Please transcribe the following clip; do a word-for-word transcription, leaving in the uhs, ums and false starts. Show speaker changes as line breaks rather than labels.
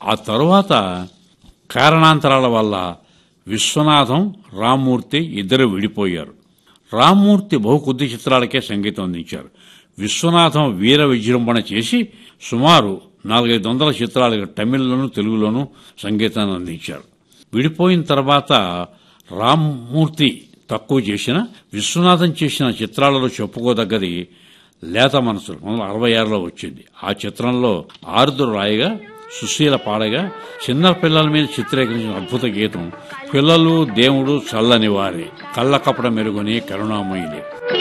ఆ తరువాత కారణాంతరాల వల్ల విశ్వనాథం, రామ్మూర్తి ఇద్దరు విడిపోయారు. రామ్మూర్తి బహు కొద్ది చిత్రాలకే సంగీతం అందించారు. విశ్వనాథం వీర విజృంభణ చేసి సుమారు నాలుగైదు వందల చిత్రాలకు తమిళ్లోను, తెలుగులోనూ సంగీతాన్ని అందించారు. విడిపోయిన తర్వాత రామ్మూర్తి తక్కువ చేసిన, విశ్వనాథం చేసిన చిత్రాలలో చెప్పుకోదగ్గది లేత మనసులు పంతొమ్మిది వందల అరవై ఆరులో వచ్చింది. ఆ చిత్రంలో ఆరుద్ర రాయగా, సుశీల పాడగా చిన్న పిల్లల మీద చిత్రీకరించిన అద్భుత గీతం పిల్లలు దేవుడు చల్లని వారే, కళ్ళ కపడ మెరుగుని కరుణామయులే.